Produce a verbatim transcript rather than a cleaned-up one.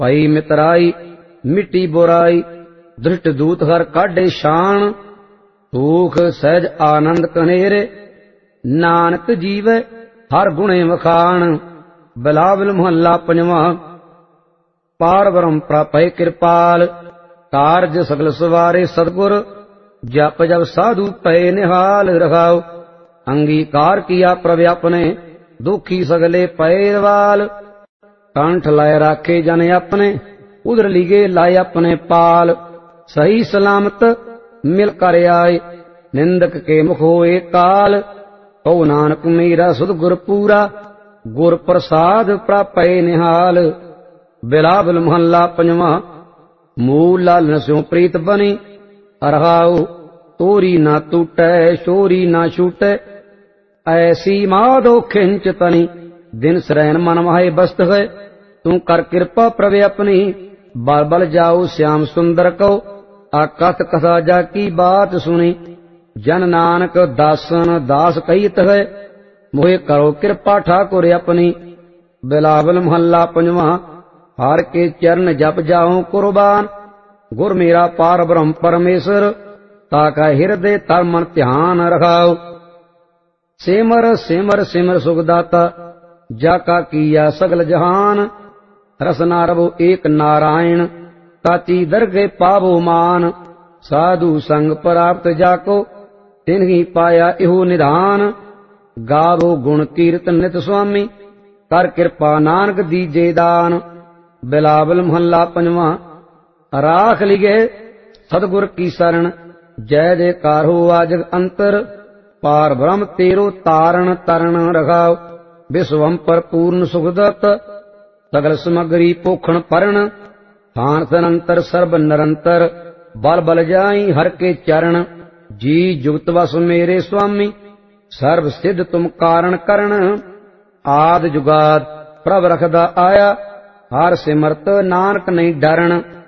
पई मितराई मिट्टी बुराई, दृष्ट दूत हर काढे शान, सूख सहज आनंद कनेरे, नानक जीवै हर गुणे वखाण। बिलावल महला पंजवां। पार ब्रह्म प्रापै कृपाल, कारज सगल सवारे सतगुर, जप जप साधु पै निहाल रखाओ। अंगीकार किया प्रभ अपने, दुखी सगले पै रवाल, कंठ लाए राखे जन अपने, उधर लिगे लाए अपने पाल। सही सलामत मिल कर आए, निंदक के मुख होए काल। कहो नानक मेरा सुध गुर पूरा, गुर प्रसाद प्रापै निहाल। बिलावल महला पंजवां। मूल लालन स्यों प्रीत बनी, रहाओ तोरी ना टूटै शोरी ना छूटै। ऐसी माधो खिंच तनी, दिन सरैन मन माहे बस्त है। तू कर कृपा प्रभ अपनी, बल बल जाओ श्याम सुंदर कहो। आकथ कथा जाकी बात सुनी, जन नानक दासन दास कहित है। मोहे करो कृपा ठाकुर अपनी। बिलावल महला पंजवां। हर के चरण जप जाऊं कुर्बान, गुर मेरा पार ब्रह्म परमेश्वर, ताका हृदय तर मन ध्यान रखाओ। सिमर सिमर सिमर सुखदाता, जाका किया सगल जहान। रसना रवो एक नारायण, ताची दरगे पावो मान। साधु संग प्राप्त जाको, तिन्ही पाया इहो निधान। गावो गुण कीर्तन नित स्वामी, कर कृपा नानक दीजे दान। बिलावल महला पंजवां। राख लिगे सतगुर की शरण, जय जयकार हो आजग अंतर। पार ब्रह्म तेरो तारण तरण रखाओ, विश्वम पर पूर्ण सुखदत्त। सगल समगरी पोखण परण, थान सनंतर सर्ब निरंतर। बल बल जाई हर के चरण, जी जुगत वस मेरे स्वामी। सर्व सिद्ध तुम कारण करण, आद जुगाद प्रभ रखदा आया। हर सिमरत नानक नहीं डरण।